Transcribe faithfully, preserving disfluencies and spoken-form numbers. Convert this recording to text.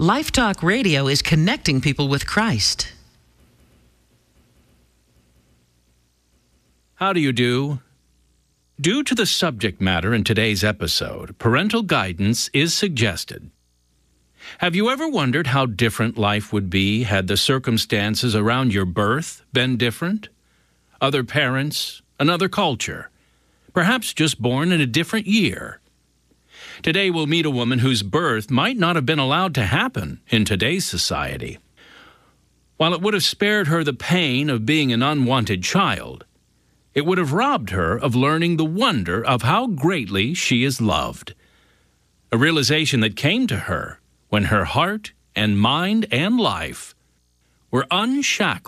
Life Talk Radio is connecting people with Christ. How do you do? Due to the subject matter in today's episode, parental guidance is suggested. Have you ever wondered how different life would be had the circumstances around your birth been different? Other parents, another culture, perhaps just born in a different year. Today we'll meet a woman whose birth might not have been allowed to happen in today's society. While it would have spared her the pain of being an unwanted child, it would have robbed her of learning the wonder of how greatly she is loved. A realization that came to her when her heart and mind and life were unshackled